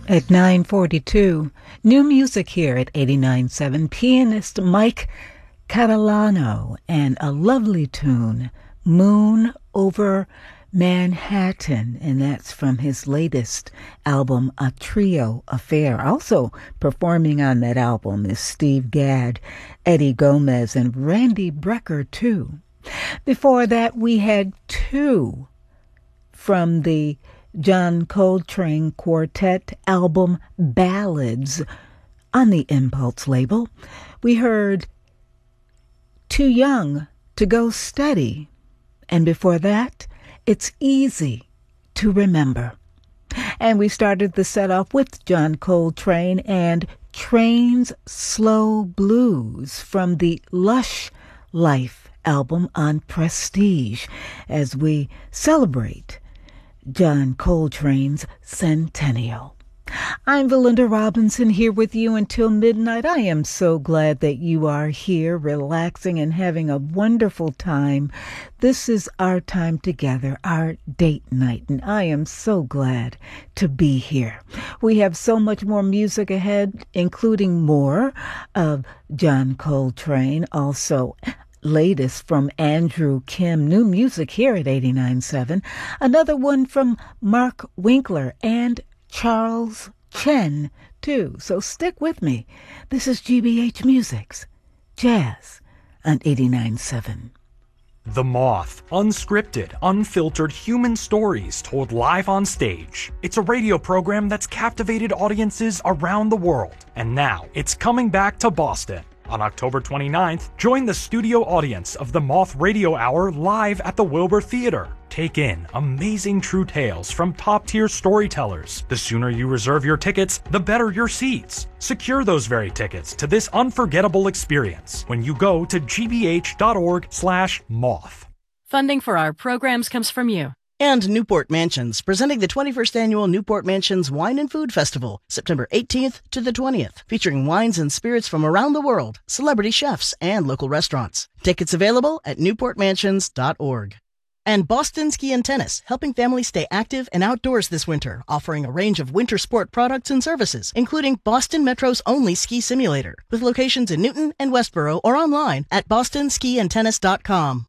At 9:42, new music here at 89.7. Pianist Mike Catalano and a lovely tune, Moon Over Manhattan, and that's from his latest album, A Trio Affair. Also performing on that album is Steve Gadd, Eddie Gomez, and Randy Brecker, too. Before that, we had two from the John Coltrane Quartet album Ballads on the Impulse label. We heard Too Young to Go Steady, and before that, It's Easy to Remember. And we started the set off with John Coltrane and Train's Slow Blues from the Lush Life album on Prestige as we celebrate John Coltrane's centennial. I'm Valinda Robinson here with you until midnight. I am so glad that you are here relaxing and having a wonderful time. This is our time together, our date night, and I am so glad to be here. We have so much more music ahead, including more of John Coltrane, also latest from Andrew Kim, new music here at 89.7. Another one from Mark Winkler and Charles Chen, too. So stick with me. This is GBH Music's Jazz on 89.7. The Moth. Unscripted, unfiltered human stories told live on stage. It's a radio program that's captivated audiences around the world. And now it's coming back to Boston. On October 29th, join the studio audience of the Moth Radio Hour live at the Wilbur Theater. Take in amazing true tales from top-tier storytellers. The sooner you reserve your tickets, the better your seats. Secure those very tickets to this unforgettable experience when you go to gbh.org/moth. Funding for our programs comes from you. And Newport Mansions, presenting the 21st Annual Newport Mansions Wine and Food Festival, September 18th to the 20th, featuring wines and spirits from around the world, celebrity chefs, and local restaurants. Tickets available at newportmansions.org. And Boston Ski and Tennis, helping families stay active and outdoors this winter, offering a range of winter sport products and services, including Boston Metro's only ski simulator, with locations in Newton and Westboro or online at bostonskiandtennis.com.